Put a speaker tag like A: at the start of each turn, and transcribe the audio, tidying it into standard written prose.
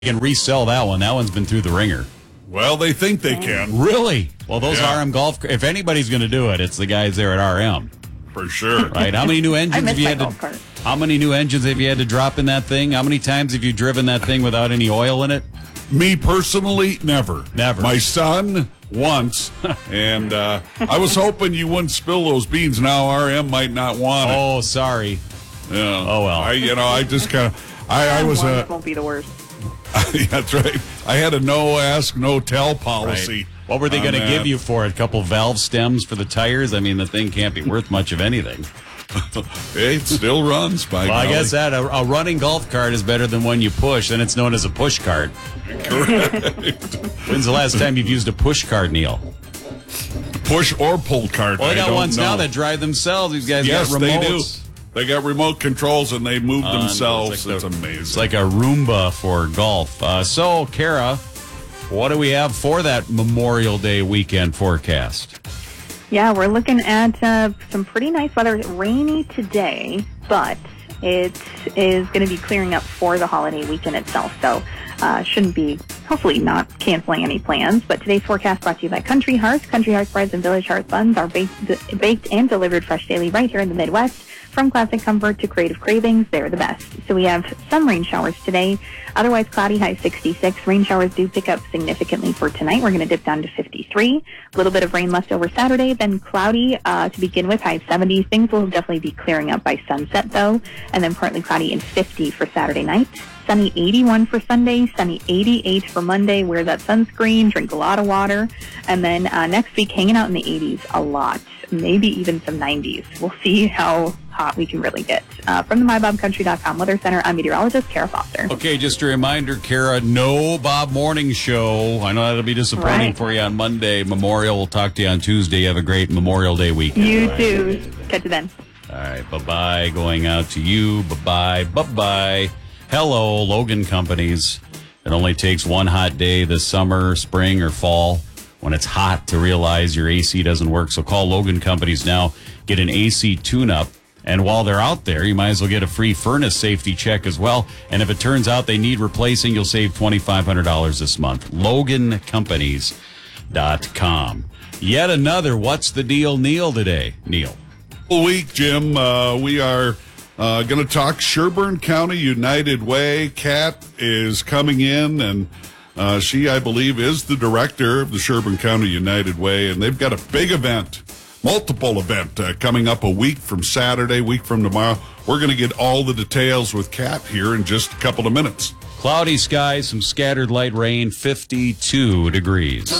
A: can resell that one. That one's been through the ringer.
B: Well, they think they can.
A: Really? Well, those RM Golf, if anybody's going to do it, it's the guys there at RM.
B: For sure.
A: Right? How many new engines
C: I
A: have you had
C: golf cart.
A: How many new engines have you had to drop in that thing? How many times have you driven that thing without any oil in it?
B: Me personally, never.
A: Never.
B: My son, once. And I was hoping you wouldn't spill those beans. Now RM might not want it.
A: Oh, sorry.
B: Yeah.
A: Oh, well.
B: I just kind of, I was
C: It won't be the worst.
B: that's right. I had a no ask, no tell policy.
A: Right. What were they going to give you for it? A couple valve stems for the tires? I mean, the thing can't be worth much of anything.
B: Hey, it still runs. By
A: Well, I
B: golly.
A: guess that a running golf cart is better than one you push, and it's known as a push cart. When's the last time you've used a push cart, Neil?
B: Push or pull cart.
A: Well, they got
B: I don't
A: ones
B: know.
A: now that drive themselves. These guys
B: Yes,
A: got
B: they do.
A: remotes.
B: They got remote controls and they move themselves.
A: It's
B: It's amazing.
A: It's like a Roomba for golf. So, Kara, what do we have for that Memorial Day weekend forecast?
C: Yeah, we're looking at some pretty nice weather. Rainy today, but it is going to be clearing up for the holiday weekend itself. So shouldn't be, hopefully not canceling any plans. But today's forecast brought to you by Country Hearts. Country Hearts breads and Village Hearts buns are baked and delivered fresh daily right here in the Midwest. From classic comfort to creative cravings, they're the best. So we have some rain showers today. Otherwise cloudy, high 66. Rain showers do pick up significantly for tonight. We're going to dip down to 53. A little bit of rain left over Saturday, then cloudy to begin with, high 70s. Things will definitely be clearing up by sunset, though. And then partly cloudy and 50 for Saturday night. Sunny 81 for Sunday, sunny 88 for Monday. Wear that sunscreen, drink a lot of water. And then next week, hanging out in the 80s a lot, maybe even some 90s. We'll see how hot we can really get. From the MyBobCountry.com Weather Center, I'm meteorologist Kara Foster.
A: Okay, just a reminder, Kara, no Bob Morning Show. I know that'll be disappointing
C: Right.
A: for you on Monday. Memorial, we'll talk to you on Tuesday. Have a great Memorial Day weekend.
C: You too. Catch you then.
A: All right, bye-bye. Going out to you. Bye-bye. Bye-bye. Hello, Logan Companies. It only takes one hot day this summer, spring, or fall when it's hot to realize your AC doesn't work. So call Logan Companies now. Get an AC tune-up. And while they're out there, you might as well get a free furnace safety check as well. And if it turns out they need replacing, you'll save $2,500 this month. LoganCompanies.com. Yet another What's the Deal Neil today. Neil.
B: Week, Jim. We are going to talk Sherburne County United Way. Kat is coming in, and she, I believe, is the director of the Sherburne County United Way, and they've got a big event, multiple event, coming up a week from Saturday, week from tomorrow. We're going to get all the details with Kat here in just a couple of minutes.
A: Cloudy skies, some scattered light rain, 52 degrees.